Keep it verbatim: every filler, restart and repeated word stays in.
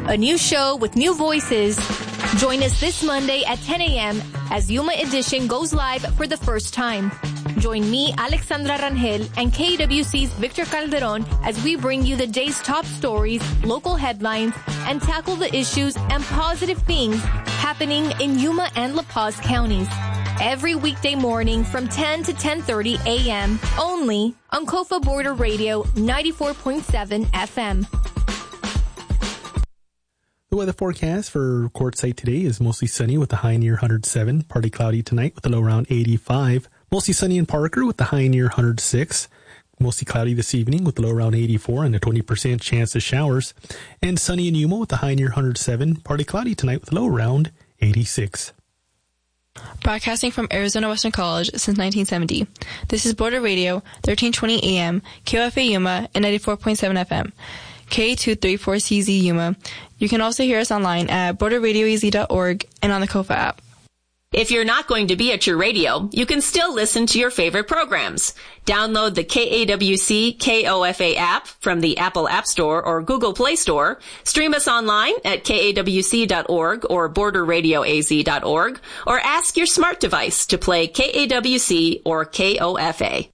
A new show with new voices. Join us this Monday at ten a.m. as Yuma Edition goes live for the first time. Join me, Alexandra Rangel, and K W C's Victor Calderon as we bring you the day's top stories, local headlines, and tackle the issues and positive things happening in Yuma and La Paz counties. Every weekday morning from ten to ten thirty a.m. only on Kofa Border Radio ninety-four point seven F M. The weather forecast for Quartzsite today is mostly sunny with the high near one hundred seven, partly cloudy tonight with the low around eighty-five, mostly sunny in Parker with the high near one hundred six, mostly cloudy this evening with the low around eighty-four and a twenty percent chance of showers, and sunny in Yuma with the high near one hundred seven, partly cloudy tonight with the low around eighty-six. Broadcasting from Arizona Western College since nineteen seventy. This is Border Radio, thirteen twenty A M, K O F A Yuma, and ninety-four point seven F M. K two thirty-four C Z Yuma. You can also hear us online at border radio e z dot org and on the Kofa app. If you're not going to be at your radio, you can still listen to your favorite programs. Download the K A W C K O F A app from the Apple App Store or Google Play Store. Stream us online at K A W C dot org or border radio a z dot org, or ask your smart device to play K A W C or K O F A.